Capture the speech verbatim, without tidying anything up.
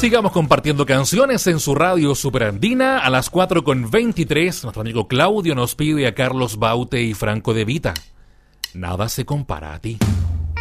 Sigamos compartiendo canciones en su radio Superandina. A las cuatro con veintitrés, nuestro amigo Claudio nos pide a Carlos Baute y Franco De Vita. Nada se compara a ti.